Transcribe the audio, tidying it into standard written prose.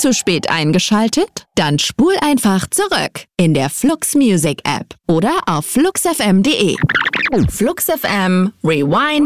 zu spät eingeschaltet? Dann spul einfach zurück in der Flux Music App oder auf fluxfm.de. Flux FM Rewind